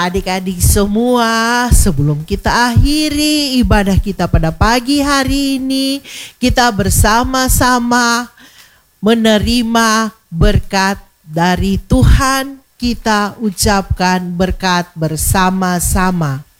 Adik-adik semua, sebelum kita akhiri ibadah kita pada pagi hari ini, kita bersama-sama menerima berkat dari Tuhan. Kita ucapkan berkat bersama-sama.